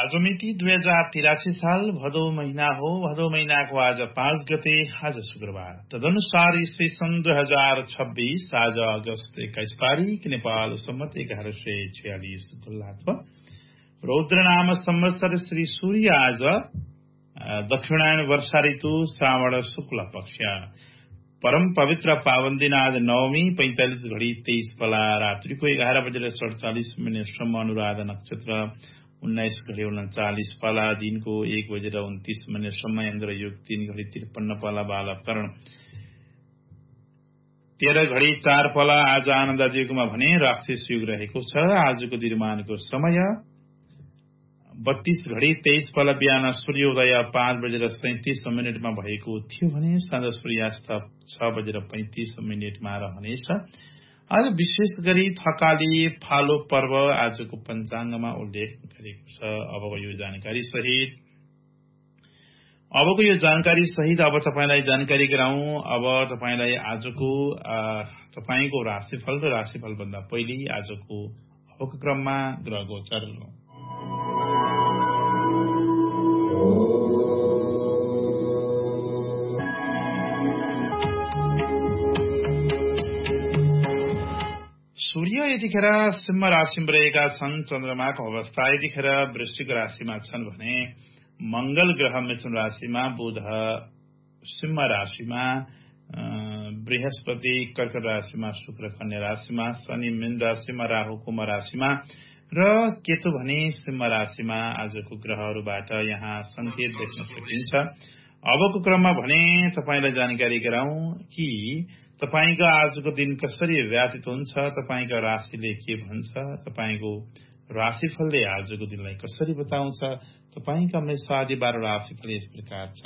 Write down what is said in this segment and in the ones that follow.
आज मिति 2083 साल भदौ महिना हो। भदौ महिनाको आज 5 गते, आज शुक्रबार। तदनुसार ईस्वी सन् 2026 आज अगस्त 21 तारिक नेपाल सम्मत 1146 गुल्लाथ रौद्र नाम संवत्सर श्री सूर्य आज दक्षिणायन वर्षा ऋतु श्रावण शुक्ल पक्ष परम पवित्र पावन दिन आज नवमी 45 घड़ी 23 पला रात्रिको 11:47 अनुराधा नक्षत्र 19 घड़ी 39 पाला दिनको 1:29 इन्द्र योग 3 घड़ी 53 पाला बालकरण 13 घड़ी 4 पाला आज आनन्द युगमा भने राक्षस युग रहेको छ। आजको दिनमानको समय 32 घड़ी 23 पाला बिहान सूर्योदय 5:37 भएको थियो भने साँझ सूर्यास्त 6:35 रहनेछ। आज विशेष गरी थकाली फालो पर्व आजको पञ्चाङ्गमा उल्लेख गरेको छ। अबको यो जानकारी सहित अब तपाईलाई जानकारी गराउँ। अब तपाईलाई आजको तपाईको राशिफल र राशिफल भन्दा पहिले आजको अबको क्रममा ग्रह गोचर। सूर्य यतिखेर सिंह राशिमा रहेका छन्। चन्द्रमाको अवस्था यतिखेर वृश्चिक राशिमा छन् भने मंगल ग्रह मिथुन राशिमा, बुध सिंह राशिमा, बृहस्पति कर्कट राशिमा, शुक्र कन्या राशिमा, शनि मीन राशिमा, राहु कुम्भ राशिमा र केतु भने सिंह राशिमा आजको ग्रहहरूबाट यहाँ संकेत देख्न सकिन्छ। अबको क्रममा भने तपाईलाई जानकारी गराउँ कि तपाईको आजको दिन कसरी व्यतीत हुन्छ, तपाईका राशिले के भन्छ, तपाईको राशिफलले आजको दिनलाई कसरी बताउँछ। तपाईका मेष आदि 12 राशिफल यस प्रकार छ।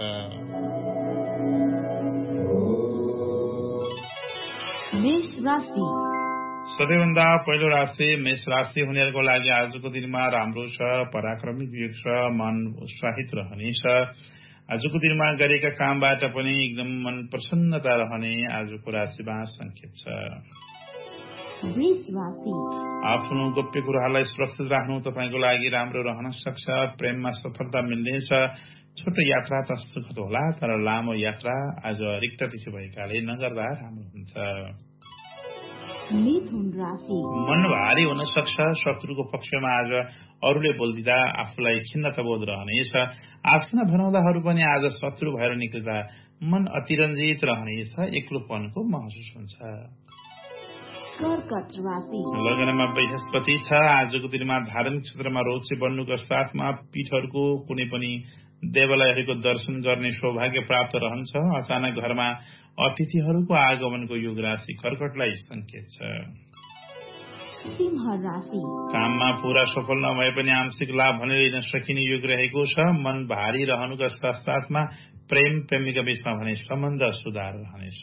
मेष राशि सबैभन्दा पहिलो राशि मेष राशि हुनेहरूको लागि आजको दिनमा राम्रो छ। पराक्रमिक योग छ, मन उत्साहित रहनेछ। आजको दिनमा गरेका कामबाट पनि एकदम मन प्रसन्नता रहने आजको राशिमा संकेत छ। आफ्नो गोप्य कुराहरूलाई सुरक्षित राख्नु तपाईको लागि राम्रो रहन सक्छ। प्रेममा सफलता मिल्नेछ। छोटो यात्रा त सुखद होला, तर लामो यात्रा आज रिक्त तिथि भएकाले नगर्दा राम्रो हुन्छ। मन भारी हुन सक्छ। शत्रुको पक्षमा आज अरूले बोल्दिँदा आफूलाई खिन्नता बोध रहनेछ। आफ्ना भनाउँदाहरू पनि आज शत्रु भएर निक्लिँदा मन अतिरञ्जित रहनेछ। एक्लोपनको महसुस हुन्छ। लगनमा बृहस्पति छ। आजको दिनमा धार्मिक क्षेत्रमा रोचे बन्नुको साथमा पीठहरूको कुनै पनि देवालयहरूको दर्शन गर्ने सौभाग्य प्राप्त रहन्छ। अचानक घरमा अतिथिहरूको आगमनको योग राशि कर्कटलाई संकेत छ। काममा पूरा सफल नभए पनि आंशिक लाभ भने लिन सकिने योग रहेको छ। मन भारी रहनुका साथमा प्रेम प्रेमिका बीचमा भने सम्बन्ध सुधार रहनेछ।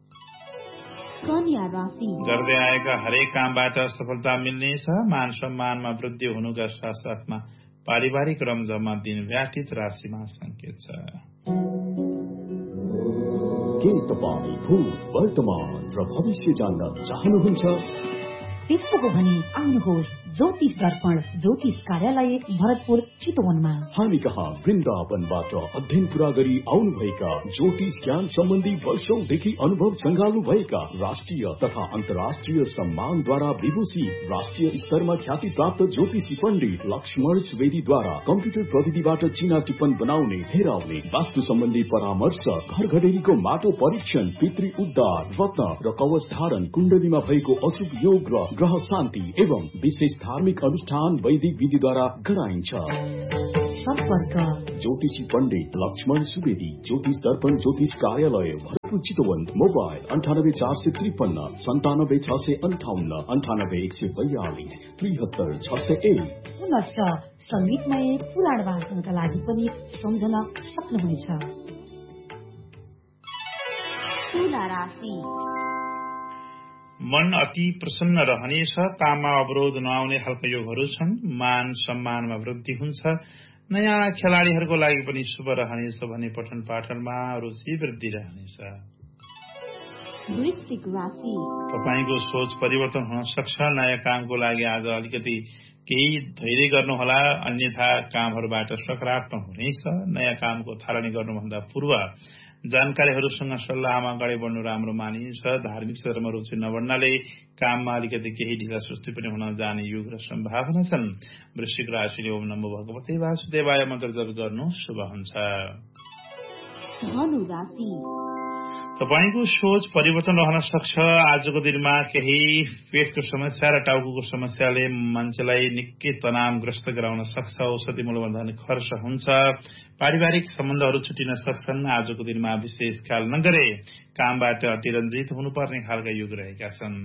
गर्दै आएका हरेक कामबाट सफलता मिल्नेछ। मान सम्मानमा वृद्धि हुनुका साथमा पारिवारिक रमझममा दिन व्यतीत राशिमा संकेत छ। के तपाईँ भूत वर्तमान र भविष्य जान्न चाहनुहुन्छ? त्यस्तो हो भने आउनुहोस् ज्योतिष दर्पण ज्योतिष कार्यालय भरतपुर चितवनमा। हामी कहाँ वृन्दावनबाट अध्ययन पूरा गरी आउनुभएका ज्योतिष ज्ञान सम्बन्धी वर्षौंदेखि अनुभव संगाल्नु भएका राष्ट्रिय तथा अन्तर्राष्ट्रिय सम्मानद्वारा विभूषित राष्ट्रिय स्तरमा ख्याति प्राप्त ज्योतिषी पण्डित लक्ष्मण सुवेदीद्वारा कम्प्युटर प्रविधिबाट चिना टिप्पण बनाउने, हेराउने, वास्तु सम्बन्धी परामर्श, घर घडेरीको माटो परीक्षण, पितृ उद्धार, रत्न र कवच धारण, कुण्डलीमा भएको अशुभ योग र ग्रह शान्ति एवं विशेष धार्मिक अनुष्ठान वैदिक विधिद्वारा गराइन्छ। सम्पर्क ज्योतिषी पण्डित लक्ष्मण सुवेदी, ज्योतिष दर्पण ज्योतिष कार्यालय भरतपुर चितवन। मोबाइल 984553 97658 98142 73601। पुनश्च संगीतमय पुराण वाचनका लागि पनि सम्झन सक्नुहुनेछ। तुला राशि मन अति प्रसन्न रहनेछ। काममा अवरोध नआउने खालका योगहरू छन्। मान सम्मानमा वृद्धि हुन्छ। नयाँ खेलाड़ीहरूको लागि पनि शुभ रहनेछ भने पठन पाठनमा रुचि वृद्धि रहनेछ। वृश्चिक राशि तपाईको सोच परिवर्तन हुन सक्छ। नयाँ कामको लागि आज अलिकति केही धैर्य गर्नुहोला, अन्यथा कामहरूबाट सकारात्मक हुनेछ। नयाँ कामको थालनी गर्नुभन्दा पूर्व जानकारीहरूसँग सल्लाहमा अगाडि बढ्नु राम्रो मानिन्छ। धार्मिक क्षेत्रमा रुचि नबढ्नाले काममा अलिकति केही ढिला सुस्ती पनि हुन जाने योग र सम्भावना छन्। वृश्चिक राशिले ओम नमो भगवते वासुदेवाय मन्त्र जप गर्नु शुभ हुन्छ। तपाईको सोच परिवर्तन रहन सक्छ। आजको दिनमा केही पेटको समस्या र टाउको समस्याले मान्छेलाई निकै तनावग्रस्त गराउन सक्छ। औषधि मूल्यवर्धन खर्च हुन्छ। पारिवारिक सम्बन्धहरू छुटिन सक्छन्। आजको दिनमा विशेष ख्याल नगरे कामबाट अतिरञ्जित हुनुपर्ने खालका योग रहेका छन्।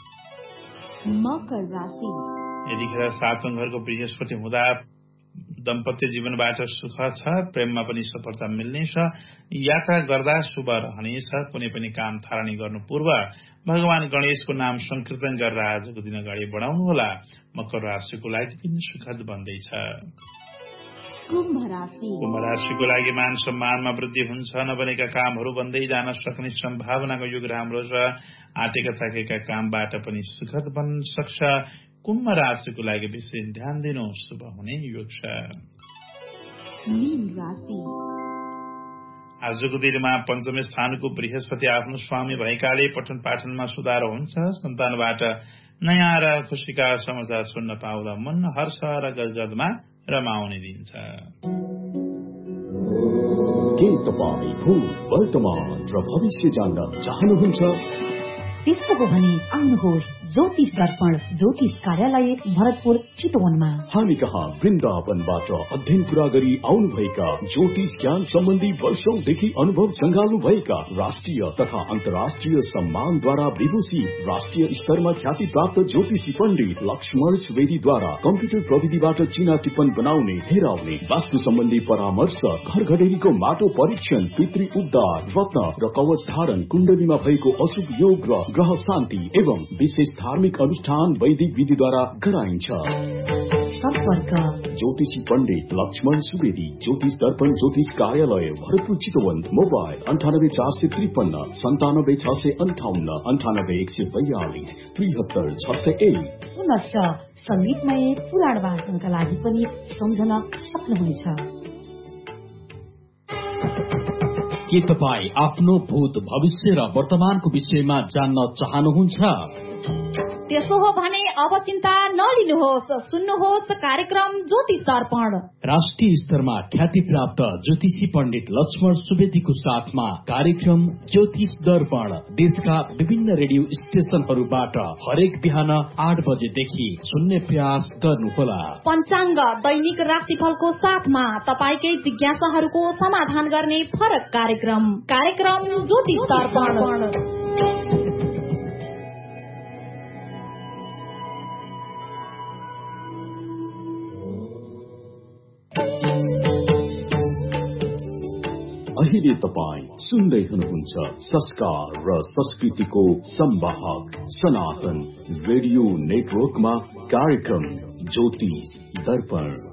मकर राशि यतिखेर सातौं घरको बृहस्पति हुँदा दम्पत्य जीवनबाट सुख छ। प्रेममा पनि सफलता मिल्नेछ। यात्रा गर्दा शुभ रहनेछ। कुनै पनि काम थालनी गर्नु पूर्व भगवान गणेशको नाम संकीर्तन गरेर आजको दिन अगाडि बढाउनुहोला। मकर राशिको लागि दिन सुखद बन्दैछ। कुम्भ राशिको लागि मान सम्मानमा वृद्धि हुन्छ। नबनेका कामहरू बन्दै जान सक्ने सम्भावनाको योग राम्रो छ। आटेका थाकेका कामबाट पनि सुखद बन्न सक्छ। कुम्भ राशिको लागि विशेष ध्यान दिनु शुभ हुने योग छ। आजको दिनमा पञ्चम स्थानको बृहस्पति आफ्नो स्वामी भएकाले पठन पाठनमा सुधार हुन्छ। सन्तानबाट नयाँ र खुशीका समाचार सुन्न पाउँदा मन हर्ष र गजगदमा रमाउने दिन्छ। के तपाईँ भूत वर्तमान र भविष्य जान्न चाहनुहुन्छ? त्यसो हो भने आउनुहोस् ज्योतिष दर्पण ज्योतिष कार्यालय भरतपुर चितवनमा। हामी कहाँ वृन्दावनबाट अध्ययन पूरा गरी आउनुभएका ज्योतिष ज्ञान सम्बन्धी वर्षौंदेखि अनुभव संगाल्नु भएका राष्ट्रिय तथा अन्तर्राष्ट्रिय सम्मानद्वारा विभूषित राष्ट्रिय स्तरमा ख्याति प्राप्त ज्योतिषी पण्डित लक्ष्मण सुवेदीद्वारा कम्प्युटर प्रविधिबाट चिना टिप्पण बनाउने, हेराउने, वास्तु सम्बन्धी परामर्श, घर घडेरीको माटो परीक्षण, पितृ उद्धार, रत्न र कवच धारण, कुण्डलीमा भएको अशुभ योग र ग्रह शान्ति एवं विशेष धार्मिक अनुष्ठान वैदिक विधिद्वारा गराइन्छ। सम्पर्क ज्योतिषी पण्डित लक्ष्मण सुवेदी, ज्योतिष दर्पण ज्योतिष कार्यालय भरतपुर चितवन। मोबाइल 984553 97658 98142 73601। पुनश्च संगीतमय पुराण वाचनका लागि पनि सम्झन सक्नुहुनेछ। के तपाईँ आफ्नो भूत भविष्य र वर्तमानको विषयमा जान्न चाहनुहुन्छ? त्यसो हो भने अब चिन्ता नलिनुहोस्। सुन्नुहोस् कार्यक्रम ज्योतिष दर्पण। राष्ट्रिय स्तरमा ख्याति प्राप्त ज्योतिषी पण्डित लक्ष्मण सुवेदीको साथमा कार्यक्रम ज्योतिष दर्पण देशका विभिन्न रेडियो स्टेशनहरूबाट हरेक बिहान 8 बजेदेखि सुन्ने प्रयास गर्नुहोला। पञ्चाङ्ग दैनिक राशिफलको साथमा तपाईकै जिज्ञासाहरूको समाधान गर्ने फरक कार्यक्रम ज्योतिष दर्पण। अहिले तपाईँ सुन्दै हुनुहुन्छ संस्कार र संस्कृतिको संवाहक सनातन रेडियो नेटवर्कमा कार्यक्रम ज्योतिष दर्पण।